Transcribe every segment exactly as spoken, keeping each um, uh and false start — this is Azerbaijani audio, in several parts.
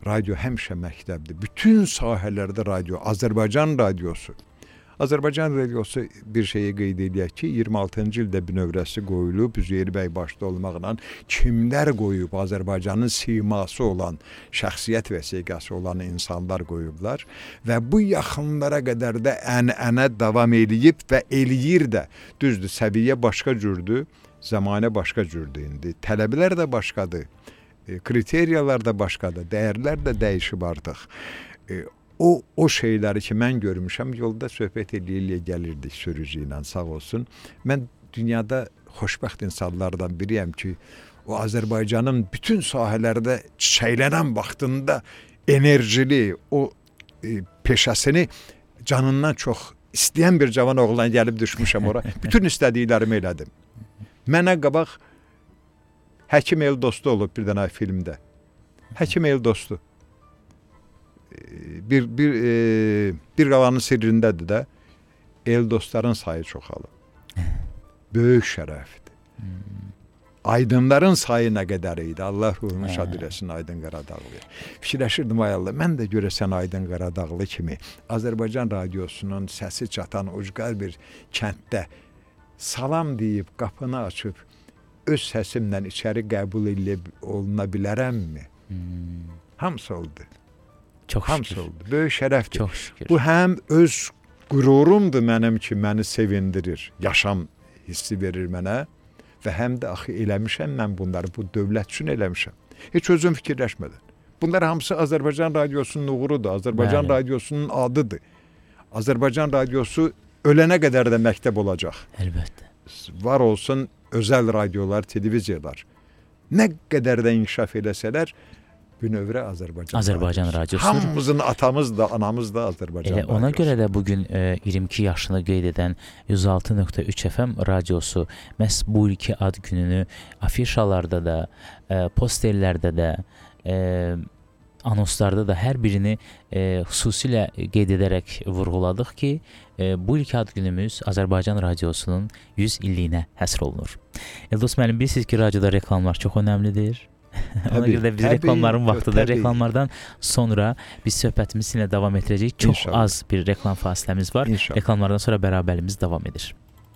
radio həmişə məktəbdir. Bütün sahələrdə radio, Azərbaycan radiosu. Azərbaycan radiosu bir şeyi qeyd edək ki, iyirmi altıncı ildə bünövrəsi qoyulub, Üzeyir bəy başda olmaqla kimlər qoyub, Azərbaycanın siması olan, şəxsiyyət vəsiqəsi olan insanlar qoyublar və bu yaxınlara qədər də ənənə davam eləyib və eləyir də. Düzdür, səviyyə başqa cürdür, zamanə başqa cürdür indi, tələbələr də başqadır, kriteriyalar da başqadır, dəyərlər də dəyişib artıq. O, o şeyləri ki, mən görmüşəm, yolda söhbət eləyə gəlirdik sürücü ilə, sağ olsun. Mən dünyada xoşbəxt insanlardan biriyəm ki, o Azərbaycanın bütün sahələrdə çiçəklənən vaxtında enerjili, o e, peşəsini canından çox istəyən bir cavan oğlan gəlib düşmüşəm ora. Bütün istədiklərimi elədim. Mənə qabaq Həkim El Dostu olub bir dənə filmdə. Həkim El Dostu. Bir, bir, e, bir qalanın sirrindədir də, el dostların sayı çoxalıb. Böyük şərəfdir. Hmm. Aydınların sayı nə qədər idi? Allah ruhunu şad eləsin Aydın Qaradağlı. Fikirləşirdim, ay Allah, mən də görəsən Aydın Qaradağlı kimi Azərbaycan radiosunun səsi çatan ucqar bir kənddə salam deyib, qapını açıb, öz səsimlə içəri qəbul oluna bilərəmmi? Hmm. Hamısı oldu. Çox Hamısı şükür. oldu. Böyük şərəfdir. Çox şükür. Bu həm öz qürurumdur mənim ki, məni sevindirir. Yaşam hissi verir mənə və həm də axı eləmişəm mən bunları, bu dövlət üçün eləmişəm. Heç özüm fikirləşmədən. Bunlar hamısı Azərbaycan radiosunun uğurudur. Azərbaycan Bəli. radiosunun adıdır. Azərbaycan radiosu ölənə qədər də məktəb olacaq. Əlbəttə. Var olsun özəl radiolar, televiziyalar. Nə qədər də inkişaf eləsələr, bünövrə Azərbaycan, Azərbaycan radiosu. Hamımızın atamız da, anamız da Azərbaycan Elə, radiosu. Ona görə də bugün e, iyirmi iki yaşını qeyd edən yüz altı nöqtə üç F M radiosu məhz bu ilki ad gününü afişalarda da, e, posterlərdə də, e, anonslarda da hər birini e, xüsusilə qeyd edərək vurğuladıq ki, e, bu ilki ad günümüz Azərbaycan radiosunun yüz illiyinə həsr olunur. Eldos müəllim, bilirsiniz ki, radioda reklamlar çox önəmlidir. Ona görə də biz təbii, reklamların vaxtıdır. Təbii. Reklamlardan sonra biz söhbətimiz ilə davam etdirəcəyik. Çox İnşallah. az bir reklam fasiləmiz var. İnşallah. Reklamlardan sonra bərabərliyimiz davam edir.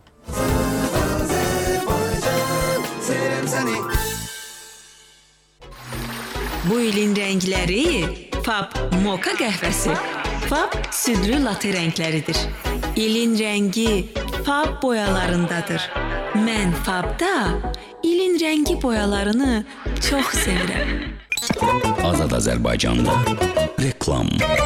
Bu ilin rəngləri Fab Moka qəhvəsi. Fab südlü latte rəngləridir. İlin rəngi Fab boyalarındadır. Mən Fabda ilin rəngi boyalarını çox sevirəm. Azad Azərbaycanda reklam.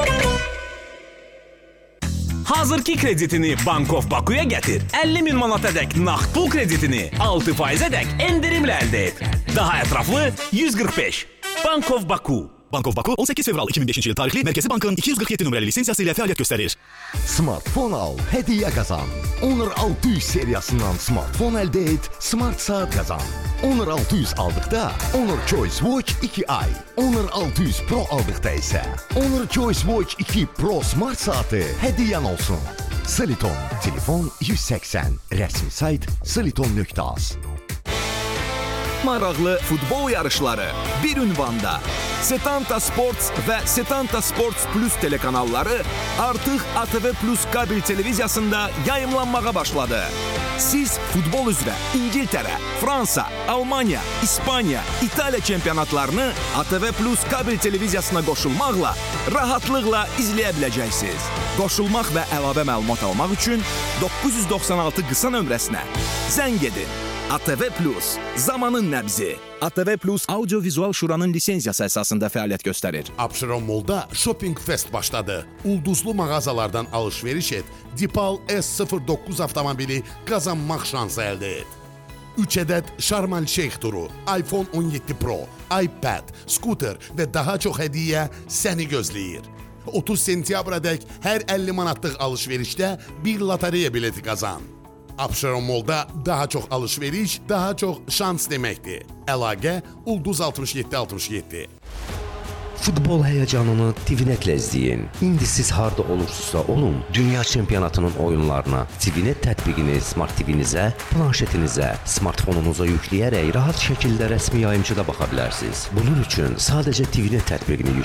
Hazırki kreditini Bank of Baku'ya getir. əlli min manatadək nağd pul kreditini altı faizədək endirimlə əldə et. Daha ətraflı yüz qırx beş. Bank of Baku. Bank of Baku on səkkiz fevral iki min beşinci il tarixli Mərkəzi Bankın iki yüz qırx yeddi nömrəli lisensiyası ilə fəaliyyət göstərir. Smartfon al, hədiyyə qazan. Honor altı yüz seriyasından smartfon əldə et, smart saat qazan. Honor altı yüz aldıqda Honor Choice Watch iki ay. Honor altı yüz Pro aldıqda isə Honor Choice Watch iki Pro smart saatı hədiyyən olsun. Siliton, telefon yüz səksən, rəsmi sayt siliton nöqtə az. Maraqlı futbol yarışları bir ünvanda. Setanta Sports və Setanta Sports Plus telekanalları artıq A T V Plus kabel televiziyasında yayımlanmağa başladı. Siz futbol üzrə İngiltərə, Fransa, Almanya, İspaniya, İtaliya çempionatlarını A T V Plus kabel televiziyasına qoşulmaqla rahatlıqla izləyə biləcəksiniz. Qoşulmaq və əlavə məlumat almaq üçün doqquz yüz doxsan altı qısa nömrəsinə zəng edin. A T V Plus, zamanın nəbzi. A T V Plus Audio-Vizual Şuranın lisenziyası əsasında fəaliyyət göstərir. Abşeron Mall'da Shopping Fest başladı. Ulduzlu mağazalardan alışveriş et, Dipal S sıfır doqquz avtomobili qazanmaq şansı əldə et. üç ədəd Şarmal Şeyx turu, iPhone on yeddi Pro, iPad, skuter və daha çox hədiyyə səni gözləyir. otuz sentyabradək hər əlli manatlıq alışverişdə bir lotereya bileti qazan. Abşeron Mall'da daha çox alışveriş, daha çox şans deməkdir. Əlaqə Ulduz altmış yeddi altmış yeddi. Futbol həyəcanını T V Net-lə izləyin. İndi siz harda olursunuzsa olun, dünya çempionatının oyunlarına T V Net tətbiqini Smart T V-nizə, planşetinizə, smartfonunuza yükləyərək rahat şəkildə rəsmi yayımçıda baxa bilərsiniz. Bunun üçün sadəcə T V Net tətbiqini